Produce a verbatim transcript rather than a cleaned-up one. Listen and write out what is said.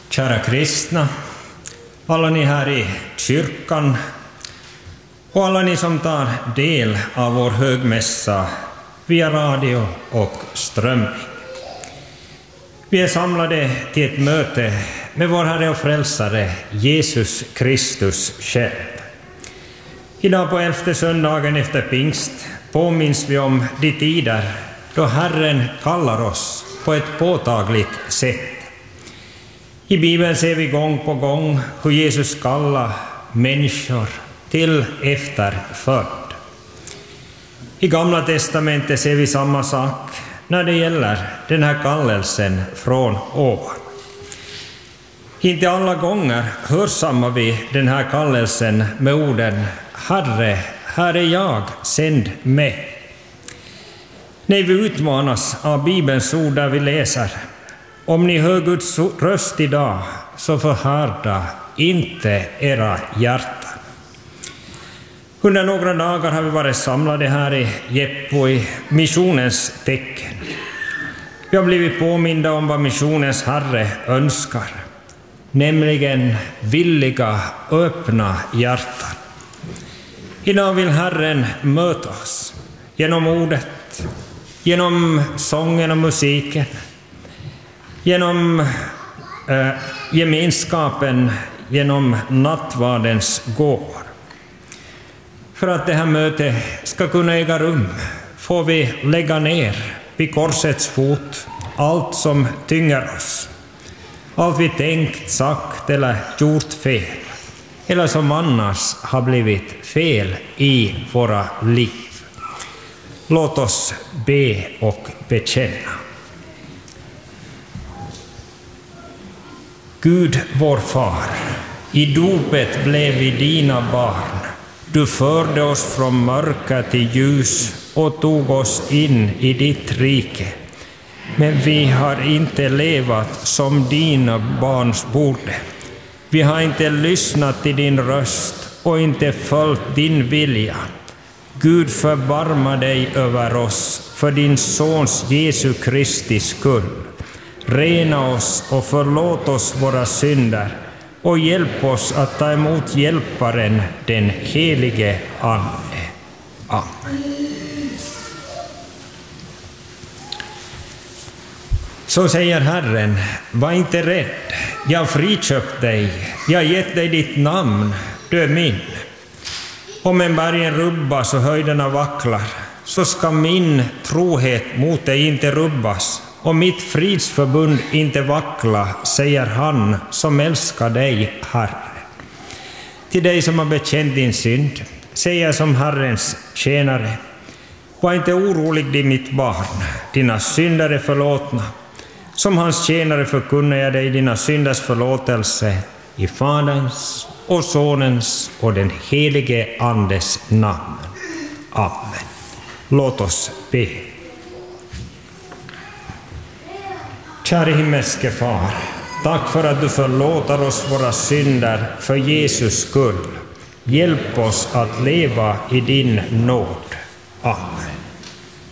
Kära kristna, alla ni här i kyrkan och alla ni som tar del av vår högmässa via radio och strömning. Vi är samlade till ett möte med vår Herre och Frälsare Jesus Kristus själv. Idag på elfte söndagen efter pingst påminns vi om de tider då Herren kallar oss på ett påtagligt sätt. I Bibeln ser vi gång på gång hur Jesus kallar människor till efterföljd. I Gamla testamentet ser vi samma sak när det gäller den här kallelsen från ovan. Inte alla gånger hörsammar vi den här kallelsen med orden Herre, här är jag, sänd mig. När vi utmanas av Bibelns ord där vi läser om ni hör Guds röst idag, så förhärda inte era hjärtan. Under några dagar har vi varit samlade här i Jeppo i missionens tecken. Vi har blivit påminda om vad missionens Herre önskar, nämligen villiga, öppna hjärtan. Idag vill Herren möta oss genom ordet, genom sången och musiken, genom eh, gemenskapen, genom nattvardens gåvor. För att det här mötet ska kunna äga rum får vi lägga ner vid korsets fot allt som tynger oss. Allt vi tänkt, sagt eller gjort fel, eller som annars har blivit fel i våra liv. Låt oss be och bekänna. Gud vår far, i dopet blev vi dina barn. Du förde oss från mörker till ljus och tog oss in i ditt rike. Men vi har inte levat som dina barns borde. Vi har inte lyssnat till din röst och inte följt din vilja. Gud, förbarma dig över oss för din sons Jesu Kristi skull. Rena oss och förlåt oss våra synder och hjälp oss att ta emot hjälparen, den helige Ande. Amen. Så säger Herren, var inte rädd, jag har friköpt dig, jag har gett dig ditt namn, du är min. Om en bergen rubbas och höjderna vacklar, så ska min trohet mot dig inte rubbas, och mitt fridsförbund inte vackla, säger han som älskar dig, Herre. Till dig som har bekänt din synd, säger som Herrens tjänare, var inte orolig, din mitt barn, dina synder är förlåtna. Som hans tjänare förkunnar jag dig dina synders förlåtelse i Faderns och Sonens och den helige Andes namn. Amen. Låt oss be. Kära himmelske far, tack för att du förlåter oss våra synder för Jesus skull. Hjälp oss att leva i din nåd. Amen.